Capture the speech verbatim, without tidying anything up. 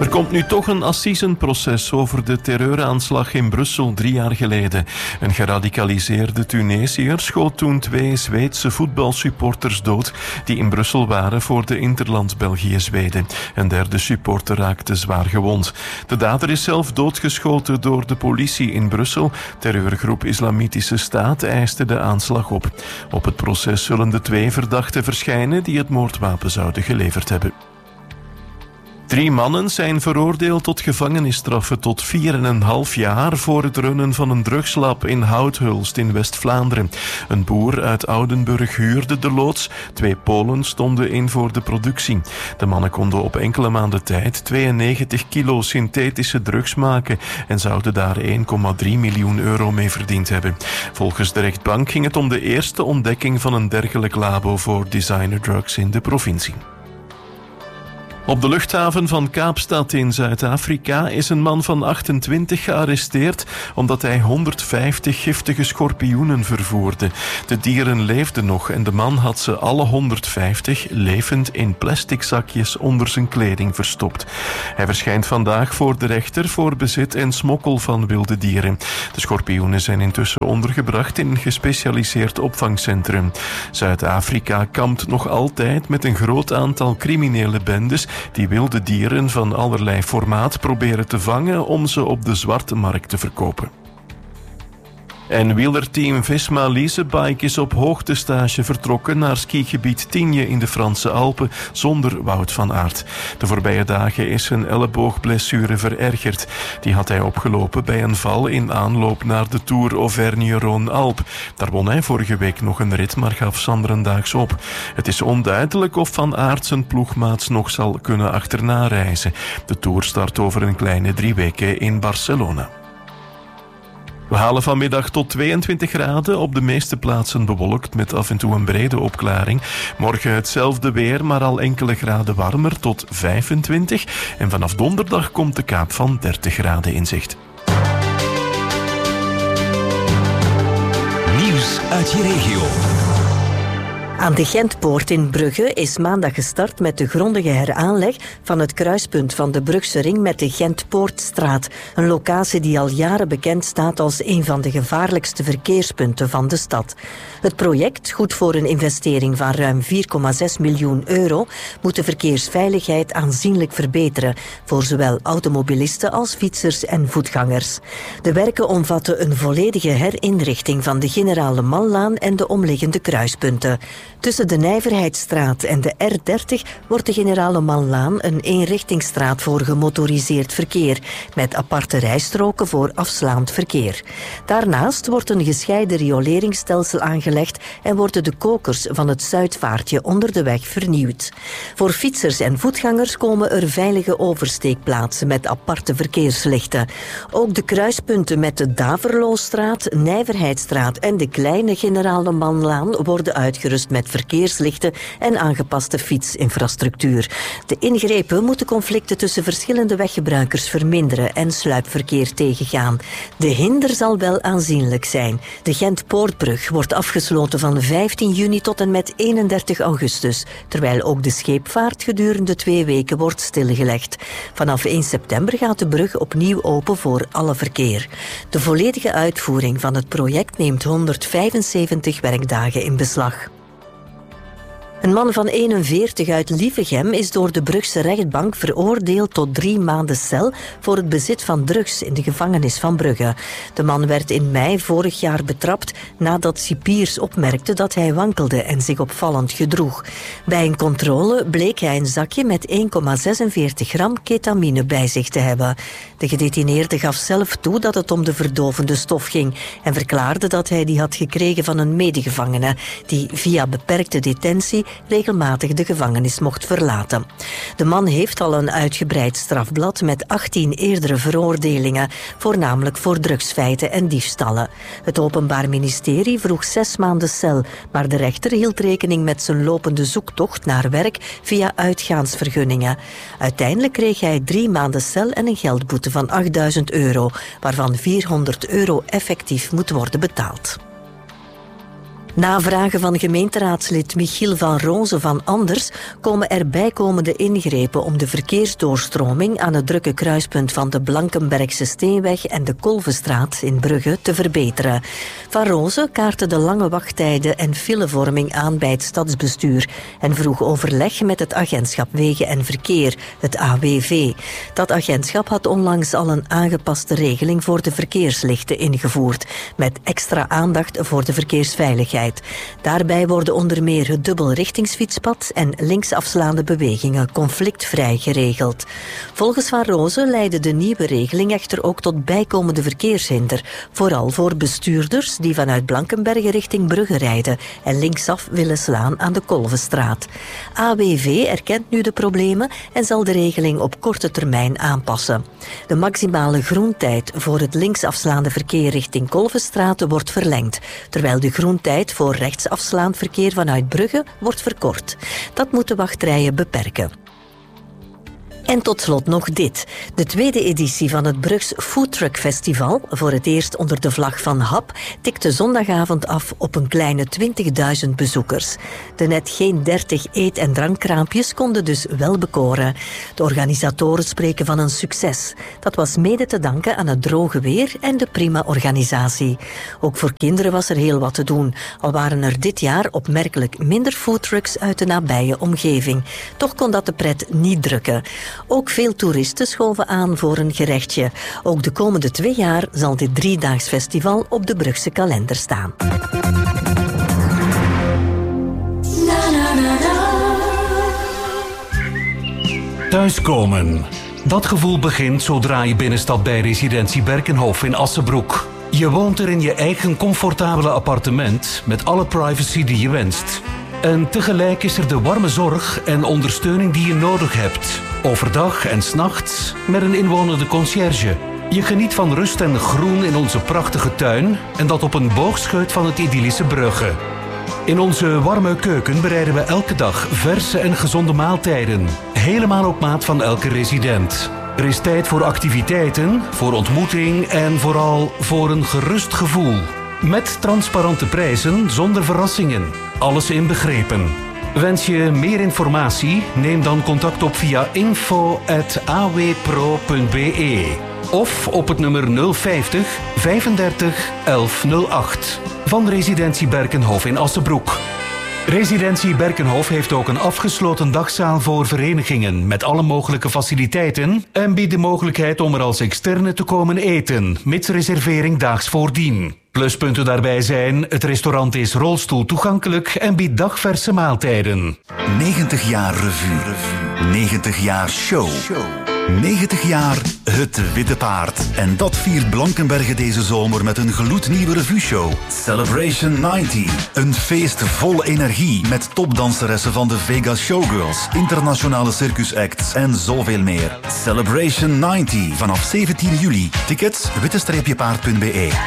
Er komt nu toch een assisenproces over de terreuraanslag in Brussel drie jaar geleden. Een geradicaliseerde Tunesiër schoot toen twee Zweedse voetbalsupporters dood die in Brussel waren voor de Interland België-Zweden. Een derde supporter raakte zwaar gewond. De dader is zelf doodgeschoten door de politie in Brussel. Terreurgroep Islamitische Staat eiste de aanslag op. Op het proces zullen de twee verdachten verschijnen die het moordwapen zouden geleverd hebben. Drie mannen zijn veroordeeld tot gevangenisstraffen tot vier en een half jaar voor het runnen van een drugslab in Houthulst in West-Vlaanderen. Een boer uit Oudenburg huurde de loods. Twee Polen stonden in voor de productie. De mannen konden op enkele maanden tijd tweeënnegentig kilo synthetische drugs maken en zouden daar één komma drie miljoen euro mee verdiend hebben. Volgens de rechtbank ging het om de eerste ontdekking van een dergelijk labo voor designerdrugs in de provincie. Op de luchthaven van Kaapstad in Zuid-Afrika is een man van achtentwintig gearresteerd omdat hij honderdvijftig giftige schorpioenen vervoerde. De dieren leefden nog en de man had ze alle honderdvijftig levend in plastic zakjes onder zijn kleding verstopt. Hij verschijnt vandaag voor de rechter voor bezit en smokkel van wilde dieren. De schorpioenen zijn intussen ondergebracht in een gespecialiseerd opvangcentrum. Zuid-Afrika kampt nog altijd met een groot aantal criminele bendes die wilde dieren van allerlei formaat proberen te vangen om ze op de zwarte markt te verkopen. En wielerteam Visma Leasebike is op hoogtestage vertrokken naar skigebied Tignes in de Franse Alpen zonder Wout van Aert. De voorbije dagen is zijn elleboogblessure verergerd. Die had hij opgelopen bij een val in aanloop naar de Tour Auvergne-Rhône-Alpes. Daar won hij vorige week nog een rit, maar gaf Sanderendaags op. Het is onduidelijk of Van Aert zijn ploegmaats nog zal kunnen achterna reizen. De Tour start over een kleine drie weken in Barcelona. We halen vanmiddag tot tweeëntwintig graden, op de meeste plaatsen bewolkt met af en toe een brede opklaring. Morgen hetzelfde weer, maar al enkele graden warmer tot vijfentwintig. En vanaf donderdag komt de Kaap van dertig graden in zicht. Nieuws uit je regio. Aan de Gentpoort in Brugge is maandag gestart met de grondige heraanleg van het kruispunt van de Brugse ring met de Gentpoortstraat. Een locatie die al jaren bekend staat als een van de gevaarlijkste verkeerspunten van de stad. Het project, goed voor een investering van ruim vier komma zes miljoen euro, moet de verkeersveiligheid aanzienlijk verbeteren voor zowel automobilisten als fietsers en voetgangers. De werken omvatten een volledige herinrichting van de Generale Mallaan en de omliggende kruispunten. Tussen de Nijverheidsstraat en de R dertig wordt de Generale Mallaan een eenrichtingsstraat voor gemotoriseerd verkeer, met aparte rijstroken voor afslaand verkeer. Daarnaast wordt een gescheiden rioleringsstelsel aangelegd en worden de kokers van het Zuidvaartje onder de weg vernieuwd. Voor fietsers en voetgangers komen er veilige oversteekplaatsen met aparte verkeerslichten. Ook de kruispunten met de Daverloostraat, Nijverheidsstraat en de Kleine Generale Mallaan worden uitgerust met verkeerslichten en aangepaste fietsinfrastructuur. De ingrepen moeten conflicten tussen verschillende weggebruikers verminderen en sluipverkeer tegengaan. De hinder zal wel aanzienlijk zijn. De Gentpoortbrug wordt afgesloten van vijftien juni tot en met eenendertig augustus, terwijl ook de scheepvaart gedurende twee weken wordt stilgelegd. Vanaf één september gaat de brug opnieuw open voor alle verkeer. De volledige uitvoering van het project neemt honderdvijfenzeventig werkdagen in beslag. Een man van eenenveertig uit Lievegem is door de Brugse rechtbank veroordeeld tot drie maanden cel voor het bezit van drugs in de gevangenis van Brugge. De man werd in mei vorig jaar betrapt nadat cipiers opmerkten dat hij wankelde en zich opvallend gedroeg. Bij een controle bleek hij een zakje met één komma zesenveertig gram ketamine bij zich te hebben. De gedetineerde gaf zelf toe dat het om de verdovende stof ging en verklaarde dat hij die had gekregen van een medegevangene die via beperkte detentie regelmatig de gevangenis mocht verlaten. De man heeft al een uitgebreid strafblad met achttien eerdere veroordelingen, voornamelijk voor drugsfeiten en diefstallen. Het Openbaar Ministerie vroeg zes maanden cel, maar de rechter hield rekening met zijn lopende zoektocht naar werk via uitgaansvergunningen. Uiteindelijk kreeg hij drie maanden cel en een geldboete van achtduizend euro, waarvan vierhonderd euro effectief moet worden betaald. Na vragen van gemeenteraadslid Michiel van Rozen van Anders komen er bijkomende ingrepen om de verkeersdoorstroming aan het drukke kruispunt van de Blankenbergse Steenweg en de Kolvenstraat in Brugge te verbeteren. Van Rozen kaartte de lange wachttijden en filevorming aan bij het stadsbestuur en vroeg overleg met het agentschap Wegen en Verkeer, het A W V. Dat agentschap had onlangs al een aangepaste regeling voor de verkeerslichten ingevoerd, met extra aandacht voor de verkeersveiligheid. Daarbij worden onder meer het dubbelrichtingsfietspad en linksafslaande bewegingen conflictvrij geregeld. Volgens Van Rozen leidde de nieuwe regeling echter ook tot bijkomende verkeershinder, vooral voor bestuurders die vanuit Blankenberge richting Brugge rijden en linksaf willen slaan aan de Kolvenstraat. A W V erkent nu de problemen en zal de regeling op korte termijn aanpassen. De maximale groentijd voor het linksafslaande verkeer richting Kolvenstraat wordt verlengd, terwijl de groentijd voor rechtsafslaand verkeer vanuit Brugge wordt verkort. Dat moet de wachtrijen beperken. En tot slot nog dit. De tweede editie van het Brugs Foodtruck Festival, voor het eerst onder de vlag van H A P, tikte zondagavond af op een kleine twintigduizend bezoekers. De net geen dertig eet- en drankkraampjes konden dus wel bekoren. De organisatoren spreken van een succes. Dat was mede te danken aan het droge weer en de prima organisatie. Ook voor kinderen was er heel wat te doen, al waren er dit jaar opmerkelijk minder foodtrucks uit de nabije omgeving. Toch kon dat de pret niet drukken. Ook veel toeristen schoven aan voor een gerechtje. Ook de komende twee jaar zal dit driedaags festival op de Brugse kalender staan. Thuiskomen. Dat gevoel begint zodra je binnenstapt bij Residentie Berkenhof in Assenbroek. Je woont er in je eigen comfortabele appartement met alle privacy die je wenst. En tegelijk is er de warme zorg en ondersteuning die je nodig hebt. Overdag en 's nachts met een inwonende conciërge. Je geniet van rust en groen in onze prachtige tuin en dat op een boogscheut van het idyllische Brugge. In onze warme keuken bereiden we elke dag verse en gezonde maaltijden. Helemaal op maat van elke resident. Er is tijd voor activiteiten, voor ontmoeting en vooral voor een gerust gevoel. Met transparante prijzen zonder verrassingen. Alles inbegrepen. Wens je meer informatie? Neem dan contact op via info at a w pro punt b e of op het nummer nul vijftig vijfendertig elf nul acht van Residentie Berkenhof in Assenbroek. Residentie Berkenhof heeft ook een afgesloten dagzaal voor verenigingen met alle mogelijke faciliteiten en biedt de mogelijkheid om er als externe te komen eten, mits reservering daags voordien. Pluspunten daarbij zijn, het restaurant is rolstoel toegankelijk en biedt dagverse maaltijden. negentig jaar revue. negentig jaar show. negentig jaar Het Witte Paard. En dat viert Blankenberge deze zomer met een gloednieuwe revueshow. Celebration negentig. Een feest vol energie met topdanseressen van de Vegas Showgirls, internationale circusacts en zoveel meer. Celebration negentig vanaf zeventien juli. Tickets witte streepje paard punt b e.